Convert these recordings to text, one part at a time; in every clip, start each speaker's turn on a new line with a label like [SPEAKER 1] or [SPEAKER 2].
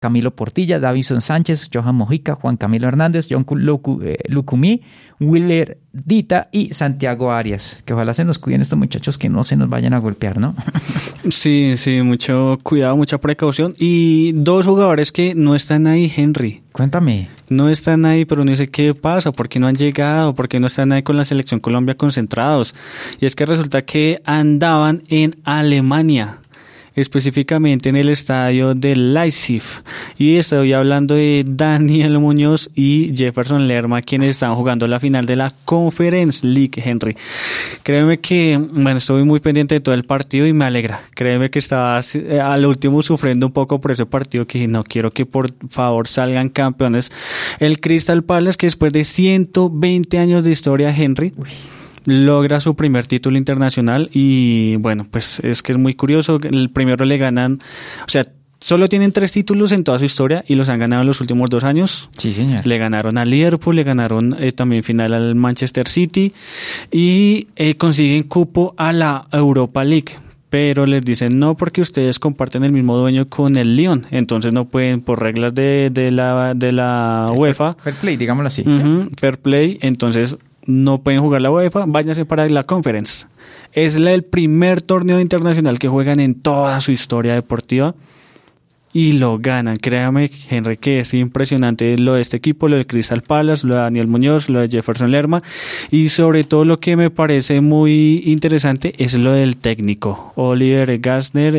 [SPEAKER 1] Camilo Portilla, Davison Sánchez, Johan Mojica, Juan Camilo Hernández, John Lucumí, Willer Dita y Santiago Arias. Que ojalá se nos cuiden estos muchachos, que no se nos vayan a golpear, ¿no?
[SPEAKER 2] Sí, mucho cuidado, mucha precaución. Y 2 jugadores que no están ahí, Henry.
[SPEAKER 1] Cuéntame.
[SPEAKER 2] No están ahí, pero uno dice, ¿qué pasa? ¿Por qué no han llegado? ¿Por qué no están ahí con la Selección Colombia concentrados? Y es que resulta que andaban en Alemania, específicamente en el estadio de Leipzig, y estoy hablando de Daniel Muñoz y Jefferson Lerma, quienes están jugando la final de la Conference League, Henry. Créeme que, estuve muy pendiente de todo el partido y me alegra. Créeme que estaba al último sufriendo un poco por ese partido, que no quiero que por favor salgan campeones. El Crystal Palace, que después de 120 años de historia, Henry, logra su primer título internacional y pues es que es muy curioso. El primero le ganan, solo tienen 3 títulos en toda su historia y los han ganado en los últimos 2 años.
[SPEAKER 1] Sí, señor.
[SPEAKER 2] Le ganaron a Liverpool, le ganaron también final al Manchester City y consiguen cupo a la Europa League. Pero les dicen no, porque ustedes comparten el mismo dueño con el Lyon, entonces no pueden, por reglas de la UEFA.
[SPEAKER 1] Fair play, digámoslo así.
[SPEAKER 2] Fair play, entonces no pueden jugar la UEFA, váyanse para la Conference. Es el primer torneo internacional que juegan en toda su historia deportiva y lo ganan. Créame, Henry, que es impresionante lo de este equipo, lo del Crystal Palace, lo de Daniel Muñoz, lo de Jefferson Lerma, y sobre todo lo que me parece muy interesante es lo del técnico, Oliver Glasner,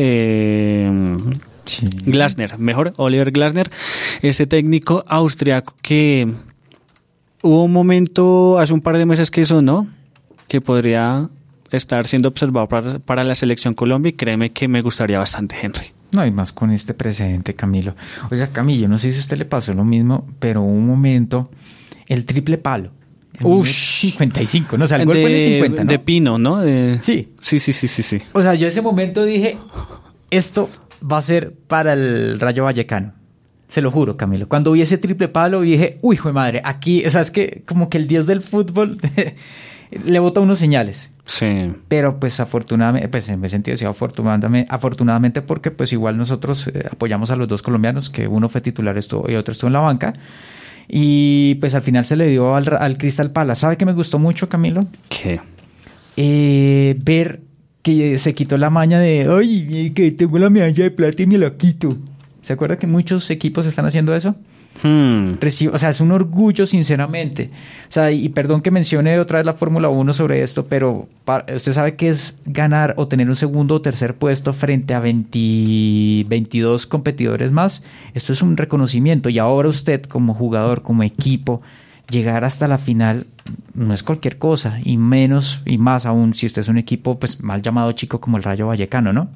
[SPEAKER 2] Oliver Glasner, ese técnico austriaco que hubo un momento hace un par de meses que sonó que podría estar siendo observado para la Selección Colombia, y créeme que me gustaría bastante, Henry.
[SPEAKER 1] No, y más con este precedente, Camilo. Oiga, Camilo, no sé si a usted le pasó lo mismo, pero hubo un momento, el triple palo. 55, ¿no? O sea, el gol fue en el 50, ¿no?
[SPEAKER 2] De Pino, ¿no?
[SPEAKER 1] Sí.
[SPEAKER 2] Sí.
[SPEAKER 1] O sea, yo ese momento dije, esto va a ser para el Rayo Vallecano. Se lo juro, Camilo. Cuando vi ese triple palo, dije, uy, hijo de madre, aquí, o sea, es que como que el dios del fútbol le bota unos señales.
[SPEAKER 2] Sí.
[SPEAKER 1] Pero pues afortunadamente, pues en ese sentido sí, afortunadamente porque pues igual nosotros apoyamos a los 2 colombianos, que uno fue titular y otro estuvo en la banca. Y pues al final se le dio al Crystal Palace. ¿Sabe qué me gustó mucho, Camilo?
[SPEAKER 2] ¿Qué?
[SPEAKER 1] Ver que se quitó la maña de, ay, que tengo la medalla de plata y me la quito. ¿Se acuerda que muchos equipos están haciendo eso? O sea, es un orgullo, sinceramente. O sea, y perdón que mencione otra vez la Fórmula 1 sobre esto, pero usted sabe que es ganar o tener un segundo o tercer puesto frente a 22 competidores más. Esto es un reconocimiento, y ahora usted como jugador, como equipo, llegar hasta la final no es cualquier cosa, y menos y más aún si usted es un equipo pues mal llamado chico como el Rayo Vallecano, ¿no?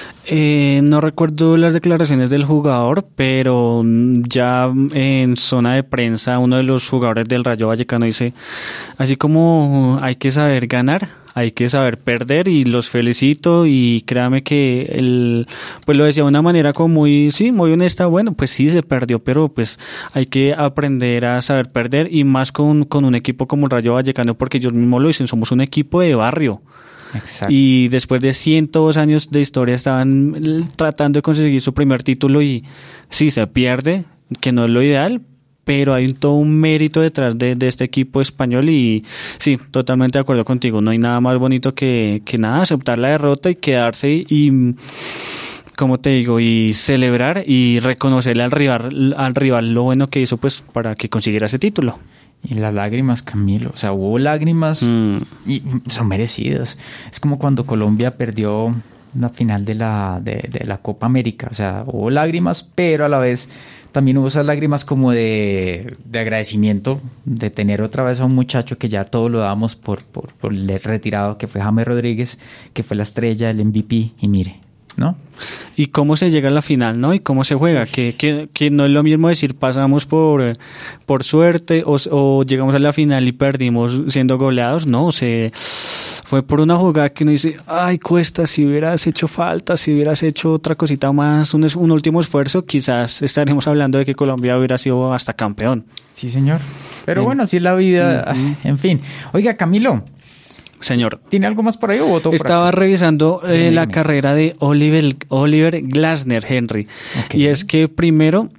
[SPEAKER 2] No recuerdo las declaraciones del jugador, pero ya en zona de prensa uno de los jugadores del Rayo Vallecano dice, así como hay que saber ganar, hay que saber perder, y los felicito, y créame que pues lo decía de una manera como muy honesta. Bueno, pues sí se perdió, pero pues hay que aprender a saber perder, y más con un equipo como el Rayo Vallecano, porque ellos mismos lo dicen, somos un equipo de barrio.
[SPEAKER 1] Exacto.
[SPEAKER 2] Y después de 102 años de historia estaban tratando de conseguir su primer título, y sí se pierde, que no es lo ideal, pero hay todo un mérito detrás de este equipo español, y sí, totalmente de acuerdo contigo. No hay nada más bonito que nada, aceptar la derrota y quedarse y como te digo, y celebrar y reconocerle al rival lo bueno que hizo, pues, para que consiguiera ese título.
[SPEAKER 1] Y las lágrimas, Camilo, o sea, hubo lágrimas y son merecidas. Es como cuando Colombia perdió la final de la Copa América, o sea, hubo lágrimas, pero a la vez también hubo esas lágrimas como de agradecimiento de tener otra vez a un muchacho que ya todo lo dábamos por el retirado, que fue James Rodríguez, que fue la estrella, el MVP, y mire, ¿no?
[SPEAKER 2] Y cómo se llega a la final, ¿no? Y cómo se juega, que no es lo mismo decir pasamos por suerte o llegamos a la final y perdimos siendo goleados, no, fue por una jugada que uno dice, ay, Cuesta, si hubieras hecho falta, si hubieras hecho otra cosita más, un último esfuerzo, quizás estaremos hablando de que Colombia hubiera sido hasta campeón.
[SPEAKER 1] Sí, señor. Pero bueno, así es la vida, en fin. Oiga, Camilo,
[SPEAKER 2] Señor.
[SPEAKER 1] ¿Tiene algo más por ahí o votó?
[SPEAKER 2] Estaba revisando la carrera de Oliver Glasner, Henry. Okay. Y es que primero